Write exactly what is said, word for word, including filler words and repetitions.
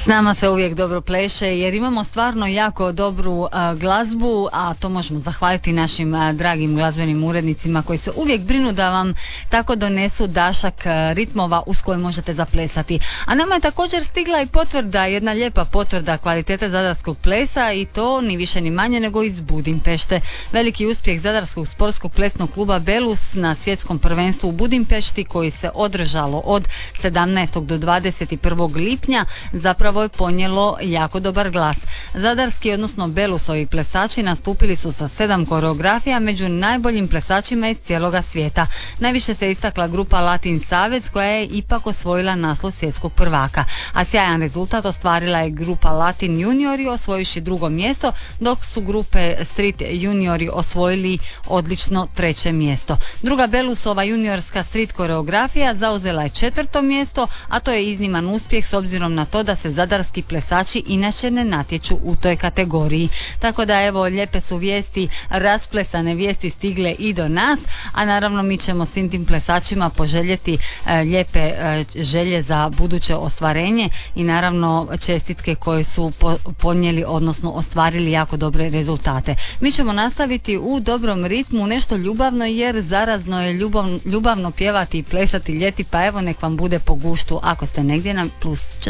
S nama se uvijek dobro pleše jer imamo stvarno jako dobru a, glazbu, a to možemo zahvaliti našim a, dragim glazbenim urednicima koji se uvijek brinu da vam tako donesu dašak a, ritmova uz koje možete zaplesati. A nama je također stigla i potvrda, jedna lijepa potvrda kvalitete zadarskog plesa, i to ni više ni manje nego iz Budimpešte. Veliki uspjeh zadarskog sportskog plesnog kluba Belus na svjetskom prvenstvu u Budimpešti, koji se održalo od sedamnaestog do dvadeset prvog lipnja, zapravo je ponijelo jako dobar glas. Zadarski, odnosno Belusovi plesači nastupili su sa sedam koreografija među najboljim plesačima iz cijeloga svijeta. Najviše se istakla grupa Latin Savez, koja je ipak osvojila naslov svjetskog prvaka, a sjajan rezultat ostvarila je grupa Latin Juniori, osvojiši drugo mjesto, dok su grupe Street Juniori osvojili odlično treće mjesto. Druga Belusova juniorska street koreografija zauzela je četvrto mjesto, a to je izniman uspjeh s obzirom na to da se zadarski plesači inače ne natječu u toj kategoriji. Tako da evo, lijepe su vijesti, rasplesane vijesti stigle i do nas, a naravno mi ćemo svim tim plesačima poželjeti e, lijepe e, želje za buduće ostvarenje i naravno čestitke koje su po, ponijeli, odnosno ostvarili jako dobre rezultate. Mi ćemo nastaviti u dobrom ritmu, nešto ljubavno, jer zarazno je ljubavno, ljubavno pjevati i plesati ljeti, pa evo nek vam bude po guštu ako ste negdje na plus četrdeset.